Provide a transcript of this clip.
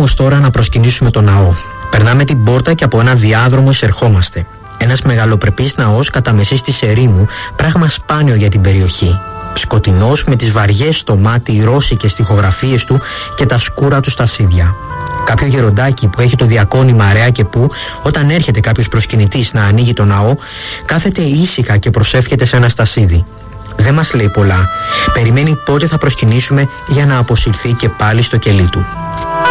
όμως τώρα να προσκυνήσουμε τον ναό. Περνάμε την πόρτα και από ένα διάδρομο εισερχόμαστε. Ένας μεγαλοπρεπής ναός κατά μεσής της ερήμου, πράγμα σπάνιο για την περιοχή. Σκοτεινός, με τις βαριές στο μάτι ρώσικες τοιχογραφίες του και τα σκούρα του στασίδια. Κάποιο γεροντάκι που έχει το διακόνημα αραιά και που, όταν έρχεται κάποιος προσκυνητής να ανοίγει το ναό, κάθεται ήσυχα και προσεύχεται σε ένα στασίδι. Δεν μας λέει πολλά. Περιμένει πότε θα προσκυνήσουμε για να αποσυρθεί και πάλι στο κελί του.